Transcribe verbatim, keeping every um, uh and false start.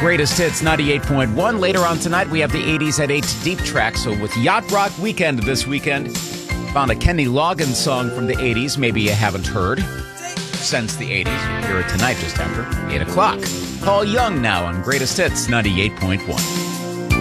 Greatest Hits ninety-eight point one. Later on tonight, we have the eighties at eight deep track. So with Yacht Rock Weekend this weekend, found a Kenny Loggins song from the eighties. Maybe you haven't heard since the eighties. You'll hear it tonight just after eight o'clock. Paul Young now on Greatest Hits ninety-eight point one.